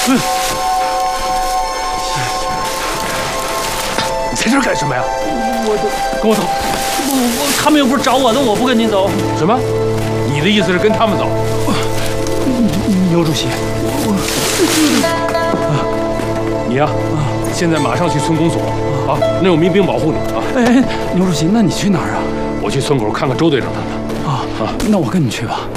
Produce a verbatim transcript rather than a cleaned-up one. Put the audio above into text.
你在这儿干什么呀？ 我跟我走。 我我，他们又不是找我的，我不跟你走。 什么？你的意思是跟他们走？ 牛主席，我你呀，现在马上去村公所啊，那有民兵保护你啊。 哎，牛主席，那你去哪儿啊？ 我去村口看看周队长他们。 啊啊，那我跟你去吧。